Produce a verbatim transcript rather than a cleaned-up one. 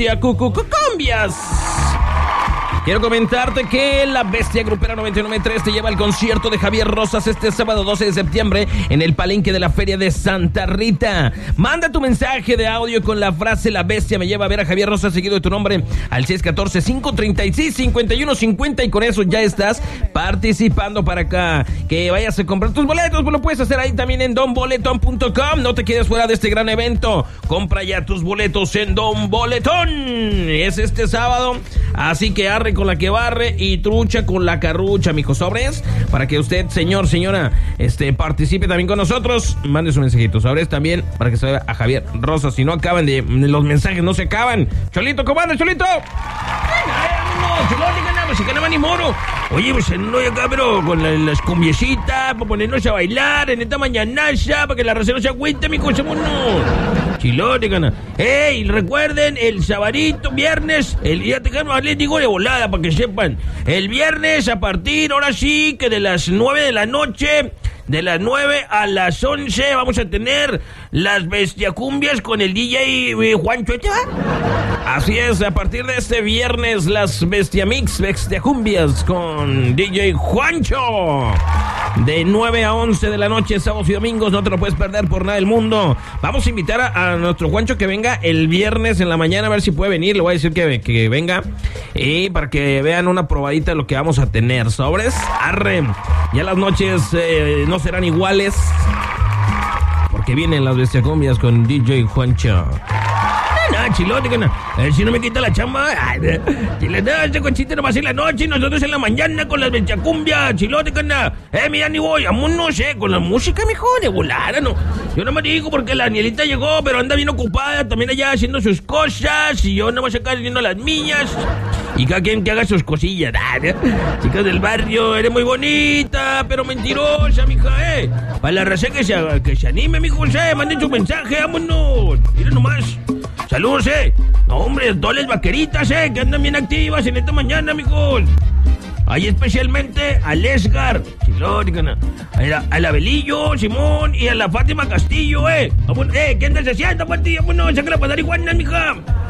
Cucucucumbias. Quiero comentarte que la Bestia Grupera noventa y nueve punto tres te lleva al concierto de Javier Rosas este sábado doce de septiembre en el Palenque de la Feria de Santa Rita. Manda tu mensaje de audio con la frase "La Bestia me lleva a ver a Javier Rosas" seguido de tu nombre al seis uno cuatro, cinco tres seis, cinco uno cinco cero y con eso ya estás participando para acá. Que vayas a comprar tus boletos, pues lo puedes hacer ahí también en don boletón punto com. No te quedes fuera de este gran evento. Compra ya tus boletos en Don Boletón. Es este sábado, así que arre con la que barre y trucha con la carrucha, mijo. Sobres, para que usted, señor, señora, este, participe también con nosotros. Mande su mensajito. Sobres también para que se vea a Javier Rosas. Si no acaban de, los mensajes no se acaban. Cholito, ¿cómo andas, Cholito? No, Cholito, ganamos, si ganaba ni moro. Oye, pues no hay acá, pero con la, las cumbiecitas, para ponernos a bailar en esta mañanaza, para que la raza no se agüite, mijo, somos no. Chilote, gana. Ey, recuerden, el sabadito, viernes, el día tejano atlético de volada, para que sepan. El viernes, a partir, ahora sí, que de las nueve de la noche, de las nueve a las once, vamos a tener las bestiacumbias con el D J eh, Juancho. Así es, a partir de este viernes, las bestiamix, bestiacumbias con D J Juancho. De nueve a once de la noche, sábados y domingos, no te lo puedes perder por nada del mundo. Vamos a invitar a, a nuestro Juancho que venga el viernes en la mañana, a ver si puede venir. Le voy a decir que, que venga y para que vean una probadita de lo que vamos a tener. Sobres, arre. Ya las noches eh, no serán iguales porque vienen las bestiacumbias con D J Juancho. No, chilote, que no. A ver si no me quita la chamba. Ay, chilote, este conchito nomás en la noche y nosotros en la mañana con las bestiacumbias. Chilote, que no. Eh, mira, ni voy. Vámonos, eh, con la música, mijo, de volada, ¿no? Yo no me digo porque la Anielita llegó, pero anda bien ocupada también allá haciendo sus cosas. Y yo no voy a sacar haciendo las mías. Y cada quien que haga sus cosillas. Chicas del barrio, eres muy bonita, pero mentirosa, mija, eh. Para la raza que se, que se anime, mijo, eh. Manden su mensaje, vámonos. Miren nomás. Saludos, eh. No, hombre, todas las vaqueritas, eh, que andan bien activas en esta mañana, amigos. Ahí especialmente al Esgar, Chilónica, a la, a la Belillo, Simón y a la Fátima Castillo, eh. Vamos, eh, ¿qué andas haciendo, Martillo? Bueno, saca la pasar iguana, mija.